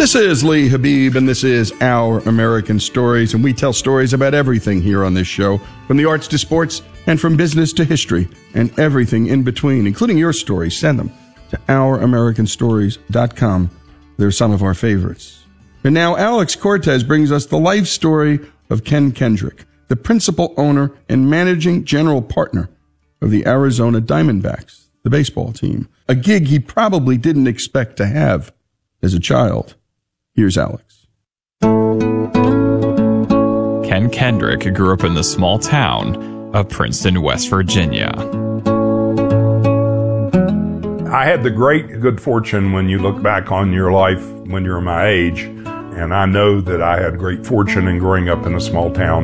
This is Lee Habib, and this is Our American Stories, and we tell stories about everything here on this show, from the arts to sports, and from business to history, and everything in between, including your stories. Send them to ouramericanstories.com. They're some of our favorites. And now Alex Cortez brings us the life story of Ken Kendrick, the principal owner and managing general partner of the Arizona Diamondbacks, the baseball team, a gig he probably didn't expect to have as a child. Here's Alex. Ken Kendrick grew up in the small town of Princeton, West Virginia. I had the great good fortune when you look back on your life when you're my age, and I know that I had great fortune in growing up in a small town.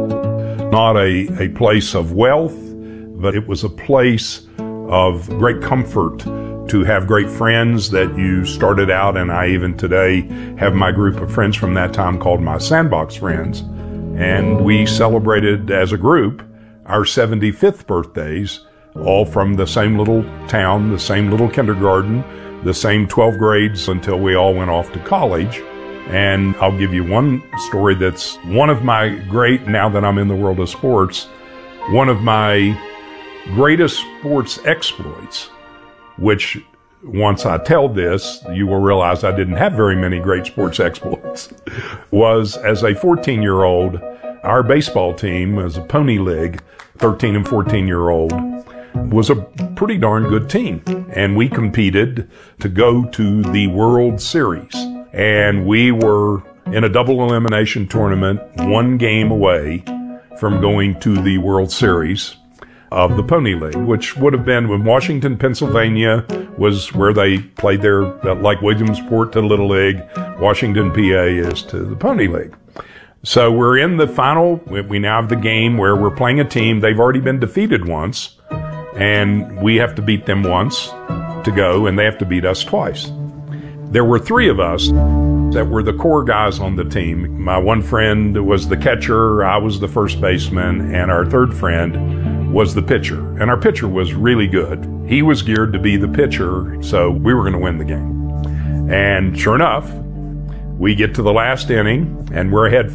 Not a place of wealth, but it was a place of great comfort to have great friends that you started out, and I even today have my group of friends from that time called my Sandbox Friends. And we celebrated as a group our 75th birthdays, all from the same little town, the same little kindergarten, the same 12 grades until we all went off to college. And I'll give you one story that's one of my great, now that I'm in the world of sports, one of my greatest sports exploits, which once I tell this, you will realize I didn't have very many great sports exploits, was as a 14-year-old, our baseball team was a pony league, 13 and 14-year-old, was a pretty darn good team. And we competed to go to the World Series. And we were in a double elimination tournament, one game away from going to the World Series of the Pony League, which would have been when Washington, Pennsylvania was where they played their, like Williamsport to Little League, Washington, PA is to the Pony League. So we're in the final, we now have the game where we're playing a team, they've already been defeated once, and we have to beat them once to go, and they have to beat us twice. There were three of us that were the core guys on the team. My one friend was the catcher, I was the first baseman, and our third friend was the pitcher. And our pitcher was really good. He was geared to be the pitcher, so we were going to win the game. And sure enough, we get to the last inning, and we're ahead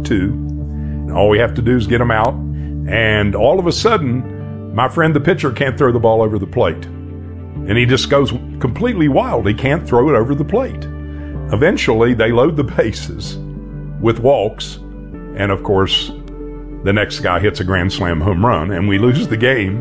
5-2. All we have to do is get them out. And all of a sudden, my friend the pitcher can't throw the ball over the plate. And he just goes completely wild. He can't throw it over the plate. Eventually, they load the bases with walks, and of course, the next guy hits a grand slam home run, and we lose the game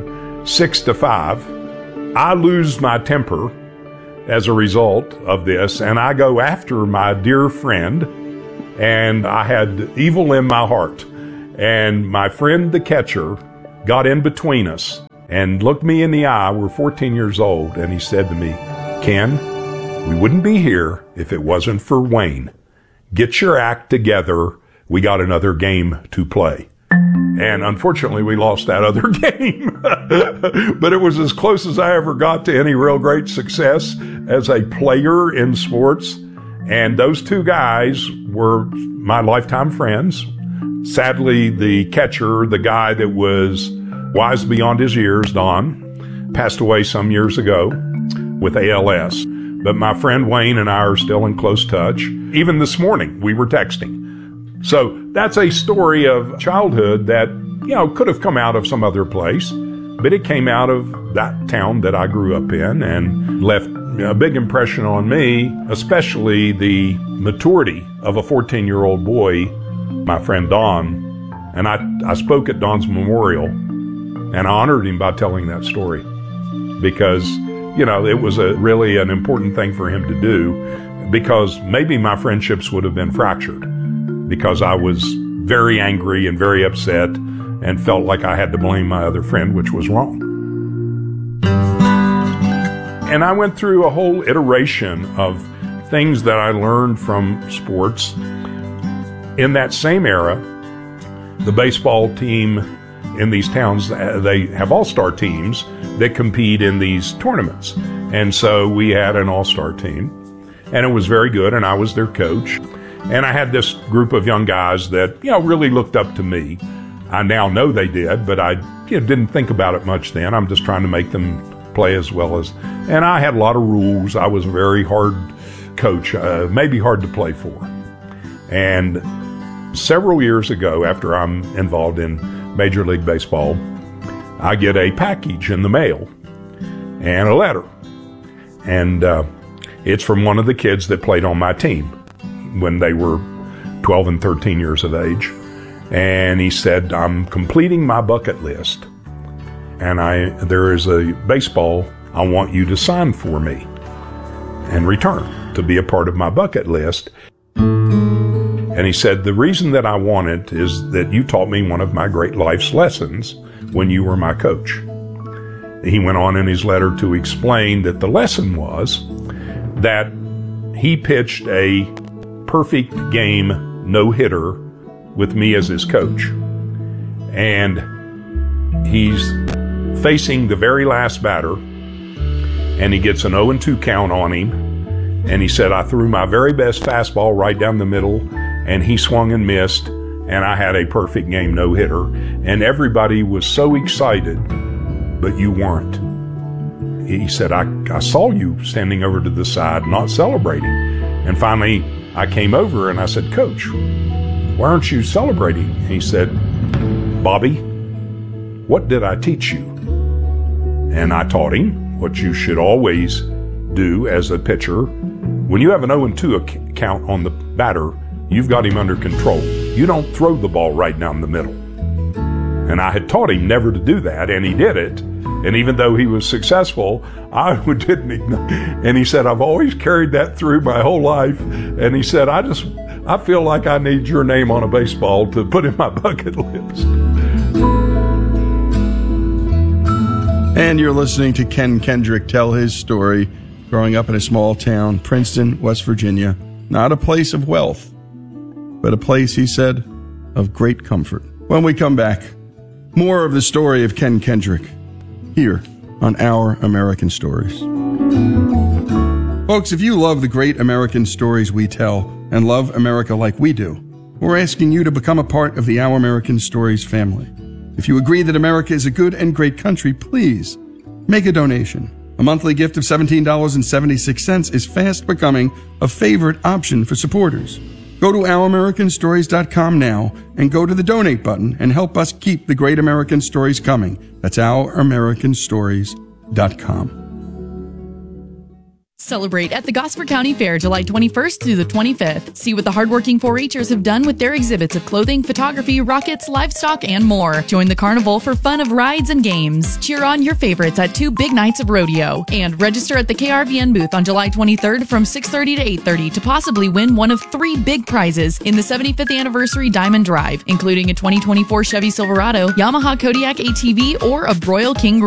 6-5. I lose my temper as a result of this, and I go after my dear friend, and I had evil in my heart. And my friend, the catcher, got in between us and looked me in the eye. We're 14 years old, and he said to me, "Ken, we wouldn't be here if it wasn't for Wayne. Get your act together. We got another game to play." And unfortunately, we lost that other game. But it was as close as I ever got to any real great success as a player in sports. And those two guys were my lifetime friends. Sadly, the catcher, the guy that was wise beyond his years, Don, passed away some years ago with ALS. But my friend Wayne and I are still in close touch. Even this morning, we were texting. So that's a story of childhood that, could have come out of some other place, but it came out of that town that I grew up in and left a big impression on me, especially the maturity of a 14-year-old boy, my friend Don. And I spoke at Don's memorial, and I honored him by telling that story because, it was really an important thing for him to do, because maybe my friendships would have been fractured, because I was very angry and very upset and felt like I had to blame my other friend, which was wrong. And I went through a whole iteration of things that I learned from sports. In that same era, the baseball team in these towns, they have all-star teams that compete in these tournaments. And so we had an all-star team, and it was very good, and I was their coach. And I had this group of young guys that, really looked up to me. I now know they did, but I didn't think about it much then. I'm just trying to make them play as well as... And I had a lot of rules. I was a very hard coach, maybe hard to play for. And several years ago, after I'm involved in Major League Baseball, I get a package in the mail and a letter. And it's from one of the kids that played on my team when they were 12 and 13 years of age. And he said, I'm completing my bucket list, and there is a baseball I want you to sign for me and return to be a part of my bucket list. And he said, the reason that I want it is that you taught me one of my great life's lessons when you were my coach. He went on in his letter to explain that the lesson was that he pitched a perfect game no-hitter with me as his coach. And he's facing the very last batter, and he gets an 0-2 count on him. And he said, I threw my very best fastball right down the middle, and he swung and missed, and I had a perfect game no-hitter. And everybody was so excited, but you weren't. He said, I saw you standing over to the side, not celebrating. And finally, I came over and I said, Coach, why aren't you celebrating? He said, Bobby, what did I teach you? And I taught him what you should always do as a pitcher. When you have an 0-2 count on the batter, you've got him under control. You don't throw the ball right down the middle. And I had taught him never to do that, and he did it. And even though he was successful, I didn't ignore. And he said, I've always carried that through my whole life. And he said, I feel like I need your name on a baseball to put in my bucket list. And you're listening to Ken Kendrick tell his story growing up in a small town, Princeton, West Virginia. Not a place of wealth, but a place, he said, of great comfort. When we come back, more of the story of Ken Kendrick here on Our American Stories. Folks, if you love the great American stories we tell and love America like we do, we're asking you to become a part of the Our American Stories family. If you agree that America is a good and great country, please make a donation. A monthly gift of $17.76 is fast becoming a favorite option for supporters. Go to OurAmericanStories.com now and go to the donate button and help us keep the great American stories coming. That's OurAmericanStories.com. Celebrate at the Gosford County Fair July 21st through the 25th. See what the hardworking 4-H'ers have done with their exhibits of clothing, photography, rockets, livestock, and more. Join the carnival for fun of rides and games. Cheer on your favorites at 2 big nights of rodeo. And register at the KRVN booth on July 23rd from 6:30 to 8:30 to possibly win one of 3 big prizes in the 75th Anniversary Diamond Drive, including a 2024 Chevy Silverado, Yamaha Kodiak ATV, or a Broil King